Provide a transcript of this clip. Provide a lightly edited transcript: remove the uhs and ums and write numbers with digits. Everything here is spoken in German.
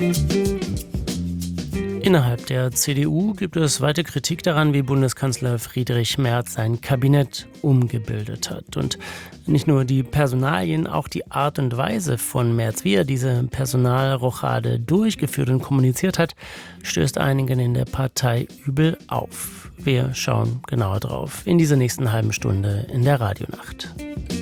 Innerhalb der CDU gibt es weite Kritik daran, wie Bundeskanzler Friedrich Merz sein Kabinett umgebildet hat. Und nicht nur die Personalien, auch die Art und Weise von Merz, wie er diese Personalrochade durchgeführt und kommuniziert hat, stößt einigen in der Partei übel auf. Wir schauen genauer drauf in dieser nächsten halben Stunde in der Radionacht.